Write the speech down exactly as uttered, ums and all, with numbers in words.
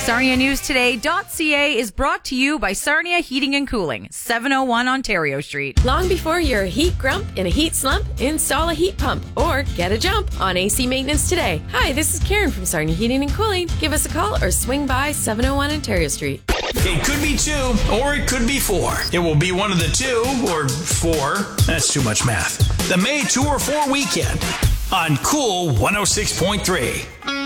Sarnia News Today dot C A is brought to you by Sarnia Heating and Cooling, seven oh one Ontario Street. Long before you're a heat grump in a heat slump, install a heat pump or get a jump on A C maintenance today. Hi, this is Karen from Sarnia Heating and Cooling. Give us a call or swing by seven oh one Ontario Street. It could be two or it could be four. It will be one of the two or four. That's too much math. The May two or four weekend on Cool one oh six point three.